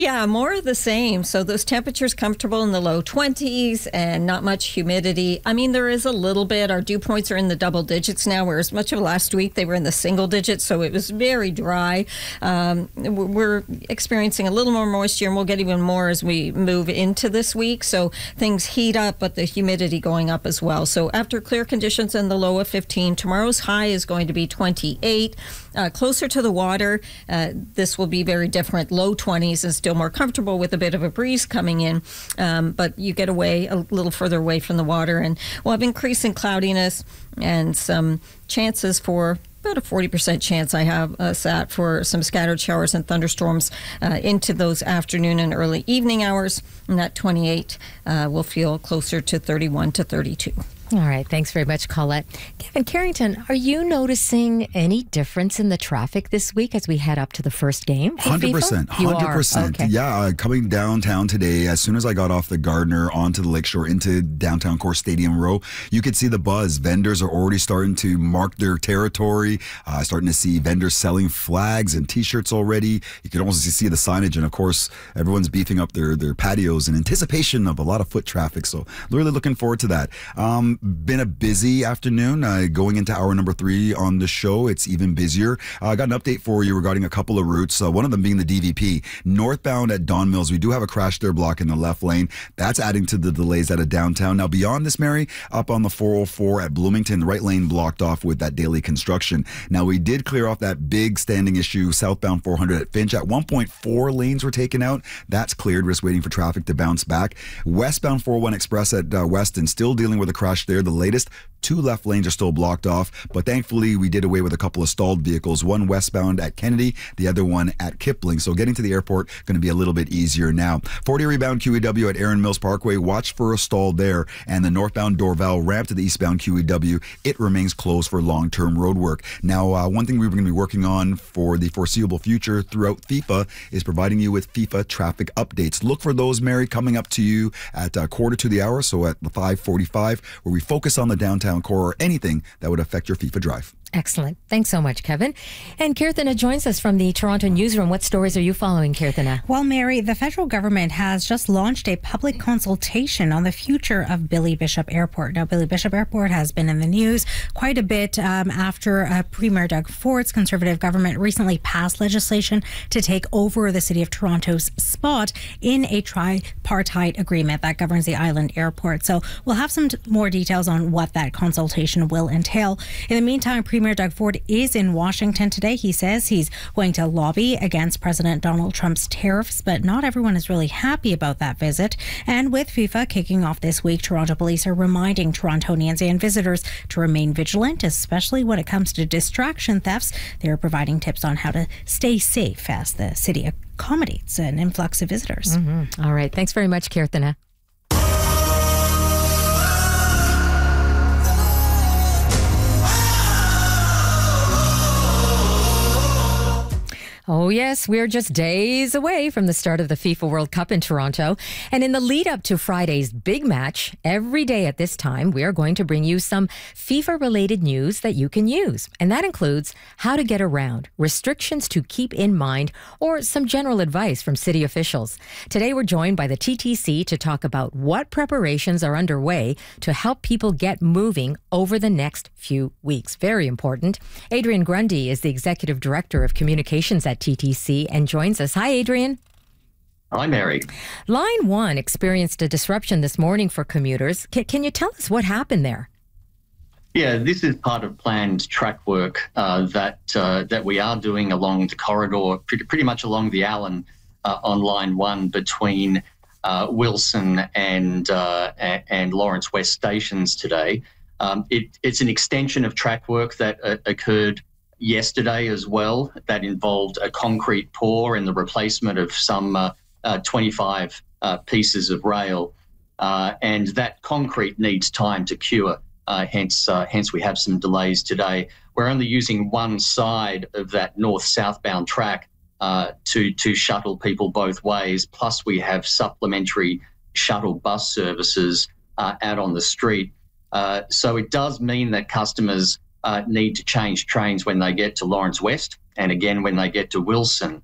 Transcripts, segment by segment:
Yeah, more of the same. So those temperatures comfortable in the low 20s and not much humidity. I mean, there is a little bit. Our dew points are in the double digits now, whereas much of last week they were in the single digits. So it was very dry. We're experiencing a little more moisture, and we'll get even more as we move into this week. So things heat up, but the humidity going up as well. So after clear conditions in the low of 15, tomorrow's high is going to be 28. Closer to the water, this will be very different. Low 20s and still more comfortable with a bit of a breeze coming in, but you get away a little further away from the water, and we'll have increasing cloudiness and some chances for about a 40% chance I have sat for some scattered showers and thunderstorms into those afternoon and early evening hours, and that 28 will feel closer to 31 to 32. All right. Thanks very much, Colette. Kevin Carrington, are you noticing any difference in the traffic this week as we head up to the first game? 100%. 100%. Okay. Yeah, coming downtown today, as soon as I got off the Gardner onto the Lakeshore into downtown Core Stadium Row, you could see the buzz. Vendors are already starting to mark their territory, starting to see vendors selling flags and T-shirts already. You can also see the signage, and of course, everyone's beefing up their patios in anticipation of a lot of foot traffic. So really looking forward to that. Been a busy afternoon. Going into hour number 3 on the show, it's even busier. I got an update for you regarding a couple of routes. One of them being the DVP. Northbound at Don Mills, we do have a crash there blocking the left lane. That's adding to the delays out of downtown. Now, beyond this, Mary, up on the 404 at Bloomington, the right lane blocked off with that daily construction. Now, we did clear off that big standing issue southbound 400 at Finch. At 1.4 lanes were taken out. That's cleared. We're just waiting for traffic to bounce back. Westbound 401 Express at Weston, still dealing with a crash there. The latest 2 left lanes are still blocked off, but thankfully we did away with a couple of stalled vehicles, one westbound at Kennedy, the other one at Kipling. So getting to the airport going to be a little bit easier now. 40 rebound QEW at Erin Mills Parkway, watch for a stall there, and the northbound Dorval ramp to the eastbound QEW, it remains closed for long-term road work. Now, one thing we're going to be working on for the foreseeable future throughout FIFA is providing you with FIFA traffic updates. Look for those, Mary, coming up to you at quarter to the hour, so at the 5:45, where we focus on the downtown core or anything that would affect your FIFA drive. Excellent. Thanks so much, Kevin. And Kirthana joins us from the Toronto newsroom. What stories are you following, Kirthana? Well, Mary, the federal government has just launched a public consultation on the future of Billy Bishop Airport. Now, Billy Bishop Airport has been in the news quite a bit after Premier Doug Ford's Conservative government recently passed legislation to take over the City of Toronto's spot in a tripartite agreement that governs the island airport. So we'll have some more details on what that consultation will entail. In the meantime, Premier Doug Ford is in Washington today. He says he's going to lobby against President Donald Trump's tariffs, but not everyone is really happy about that visit. And with FIFA kicking off this week, Toronto police are reminding Torontonians and visitors to remain vigilant, especially when it comes to distraction thefts. They're providing tips on how to stay safe as the city accommodates an influx of visitors. All right. Thanks very much, Kirthana. Oh, yes, we're just days away from the start of the FIFA World Cup in Toronto. And in the lead up to Friday's big match, every day at this time, we are going to bring you some FIFA-related news that you can use. And that includes how to get around, restrictions to keep in mind, or some general advice from city officials. Today, we're joined by the TTC to talk about what preparations are underway to help people get moving over the next few weeks. Very important. Adrian Grundy is the Executive Director of Communications at TTC and joins us. Hi, Adrian. Hi, Mary. Line 1 experienced a disruption this morning for commuters. Can you tell us what happened there? Yeah, this is part of planned track work that we are doing along the corridor, pretty much along the Allen on Line 1 between Wilson and Lawrence West stations today. It's an extension of track work that occurred yesterday as well. That involved a concrete pour and the replacement of some 25 pieces of rail. And that concrete needs time to cure. Hence we have some delays today. We're only using one side of that north-southbound track to shuttle people both ways. Plus we have supplementary shuttle bus services out on the street. So it does mean that customers need to change trains when they get to Lawrence West and again when they get to Wilson.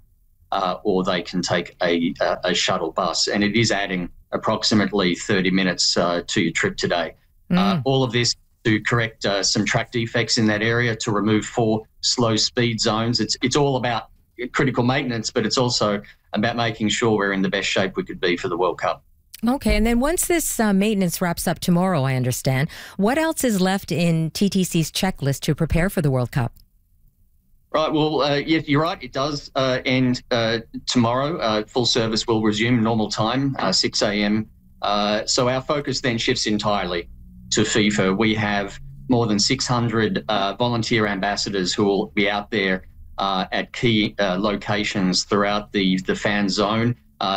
or they can take a shuttle bus. And it is adding approximately 30 minutes to your trip today. All of this to correct some track defects in that area, to remove 4 slow speed zones. It's all about critical maintenance, but it's also about making sure we're in the best shape we could be for the World Cup. Okay, and then once this maintenance wraps up tomorrow, I understand, what else is left in TTC's checklist to prepare for the World Cup? Right, well, yeah, you're right. It does end tomorrow. Full service will resume normal time, 6 a.m. So our focus then shifts entirely to FIFA. We have more than 600 volunteer ambassadors who will be out there at key locations throughout the fan zone,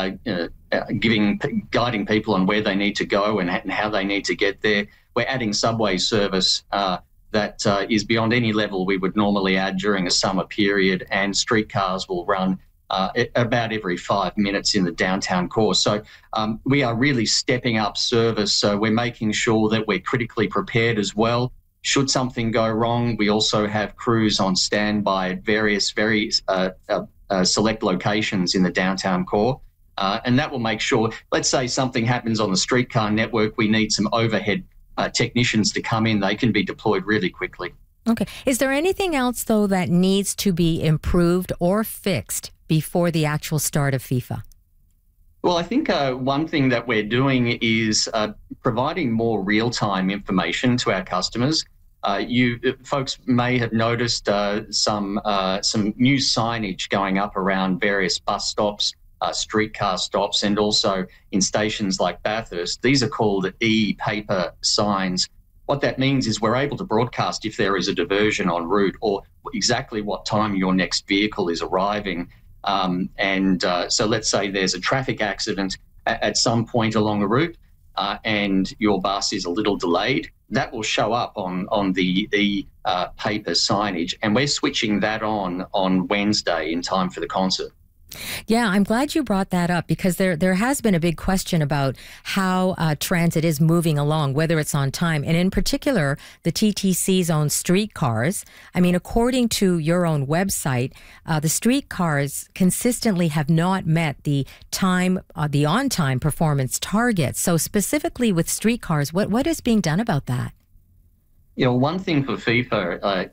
guiding people on where they need to go and how they need to get there. We're adding subway service that is beyond any level we would normally add during a summer period, and streetcars will run about every 5 minutes in the downtown core. So we are really stepping up service. So we're making sure that we're critically prepared as well. Should something go wrong, we also have crews on standby at various very select locations in the downtown core. And that will make sure, let's say something happens on the streetcar network, we need some overhead technicians to come in. They can be deployed really quickly. Okay. Is there anything else, though, that needs to be improved or fixed before the actual start of FIFA? Well, I think one thing that we're doing is providing more real-time information to our customers. You folks may have noticed some new signage going up around various bus stops, streetcar stops, and also in stations like Bathurst. These are called e-paper signs. What that means is we're able to broadcast if there is a diversion en route or exactly what time your next vehicle is arriving. So let's say there's a traffic accident at some point along a route and your bus is a little delayed. That will show up on the paper signage, and we're switching that on Wednesday in time for the concert. Yeah, I'm glad you brought that up, because there has been a big question about how transit is moving along, whether it's on time, and in particular, the TTC's own streetcars. I mean, according to your own website, the streetcars consistently have not met the on-time performance targets. So specifically with streetcars, what is being done about that? You know, one thing for FIFA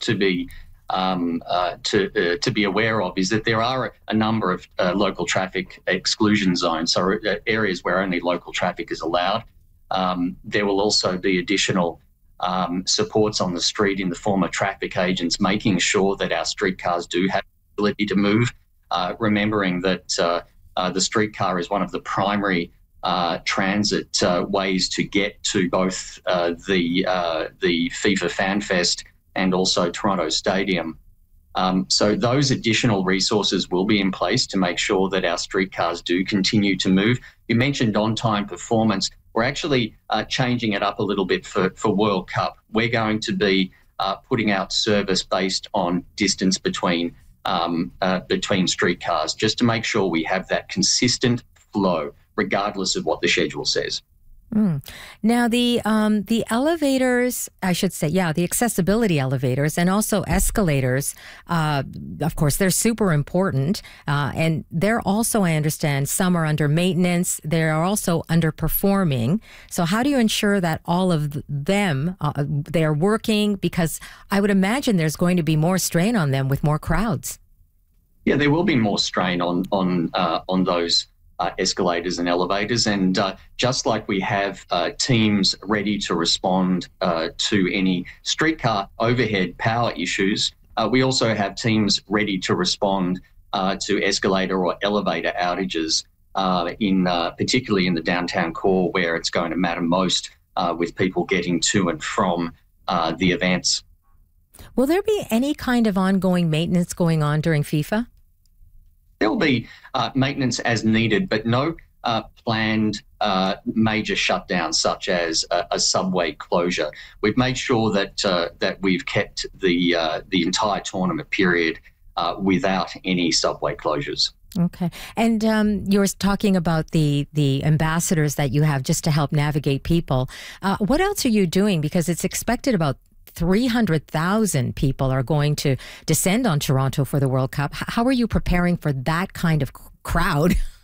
to be aware of is that there are a number of local traffic exclusion zones, so areas where only local traffic is allowed. There will also be additional supports on the street in the form of traffic agents, making sure that our streetcars do have the ability to move, remembering that the streetcar is one of the primary transit ways to get to both the FIFA Fan Fest and also Toronto Stadium. So those additional resources will be in place to make sure that our streetcars do continue to move. You mentioned on-time performance. We're actually changing it up a little bit for World Cup. We're going to be putting out service based on distance between streetcars, just to make sure we have that consistent flow, regardless of what the schedule says. Now, the elevators, I should say, the accessibility elevators and also escalators, of course, they're super important. And they're also, I understand, some are under maintenance. They are also underperforming. So how do you ensure that all of them, they are working? Because I would imagine there's going to be more strain on them with more crowds. Yeah, there will be more strain on those escalators and elevators, and just like we have teams ready to respond to any streetcar overhead power issues, we also have teams ready to respond to escalator or elevator outages, particularly in the downtown core, where it's going to matter most with people getting to and from the events. Will there be any kind of ongoing maintenance going on during FIFA? There will be maintenance as needed, but no planned major shutdowns such as a subway closure. We've made sure that we've kept the entire tournament period without any subway closures. Okay. And you were talking about the ambassadors that you have just to help navigate people. What else are you doing? Because it's expected about 300,000 people are going to descend on Toronto for the World Cup. How are you preparing for that kind of crowd?